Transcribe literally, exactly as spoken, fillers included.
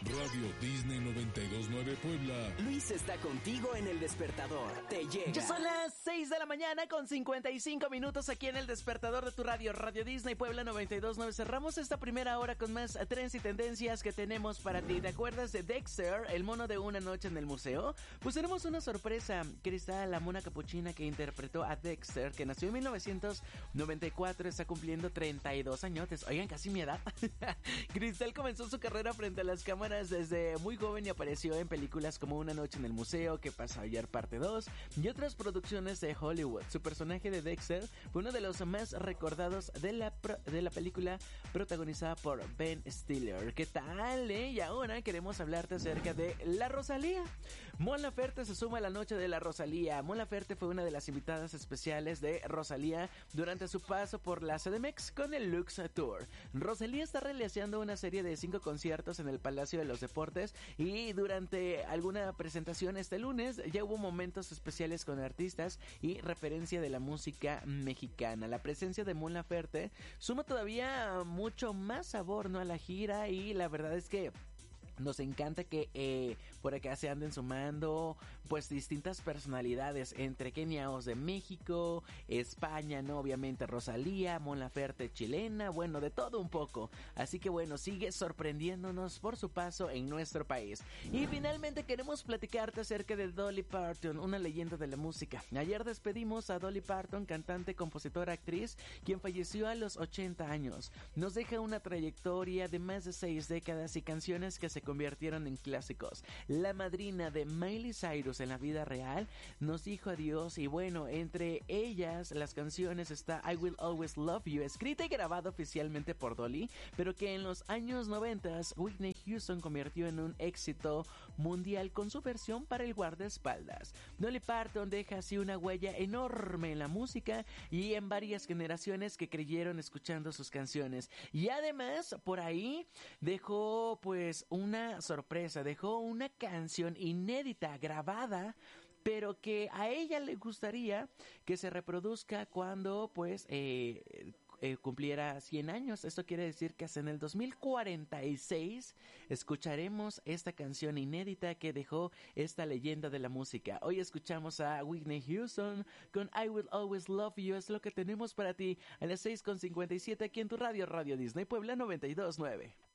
Radio Disney noventa y dos punto nueve Puebla. Luis está contigo en El Despertador. Te llega. Ya son las seis de la mañana con cincuenta y cinco minutos aquí en El Despertador de tu radio, Radio Disney Puebla noventa y dos punto nueve. Cerramos esta primera hora con más trends y tendencias que tenemos para ti. ¿Te acuerdas de Dexter, el mono de Una Noche en el Museo? Pues tenemos una sorpresa. Cristal, la mona capuchina que interpretó a Dexter, que nació en mil novecientos noventa y cuatro, está cumpliendo treinta y dos añotes. Oigan, casi mi edad. Cristal comenzó su carrera frente a las cámaras desde muy joven y apareció en películas como Una Noche en el Museo, ¿Qué pasó ayer? Parte dos y otras producciones de Hollywood. Su personaje de Dexter fue uno de los más recordados de la, pro, de la película protagonizada por Ben Stiller. ¿Qué tal, eh? Y ahora queremos hablarte acerca de la Rosalía. Mon Laferte se suma a la noche de la Rosalía. Mon Laferte fue una de las invitadas especiales de Rosalía durante su paso por la C D M X con el Lux Tour. Rosalía está realizando una serie de cinco conciertos en el Palacio de los Deportes y durante alguna presentación este lunes ya hubo momentos especiales con artistas y referencia de la música mexicana. La presencia de Mon Laferte suma todavía mucho más sabor, ¿no?, a la gira, y la verdad es que nos encanta que eh, por acá se anden sumando pues distintas personalidades entre keniaos de México, España, ¿no? Obviamente Rosalía, Mon Laferte chilena, bueno, de todo un poco. Así que bueno, sigue sorprendiéndonos por su paso en nuestro país. Y finalmente queremos platicarte acerca de Dolly Parton, una leyenda de la música. Ayer despedimos a Dolly Parton, cantante, compositora, actriz, quien falleció a los ochenta años. Nos deja una trayectoria de más de seis décadas y canciones que se convirtieron en clásicos. La madrina de Miley Cyrus en la vida real nos dijo adiós, y bueno, entre ellas las canciones está I Will Always Love You, escrita y grabada oficialmente por Dolly, pero que en los años noventa Whitney Houston convirtió en un éxito mundial con su versión para el guardaespaldas. Dolly Parton deja así una huella enorme en la música y en varias generaciones que creyeron escuchando sus canciones, y además por ahí dejó pues una sorpresa, dejó una canción inédita grabada, pero que a ella le gustaría que se reproduzca cuando pues eh, eh, cumpliera cien años. Esto quiere decir que hasta en el dos mil cuarenta y seis escucharemos esta canción inédita que dejó esta leyenda de la música. Hoy escuchamos a Whitney Houston con I Will Always Love You. Es lo que tenemos para ti a las seis con cincuenta y siete aquí en tu radio, Radio Disney Puebla noventa y dos punto nueve.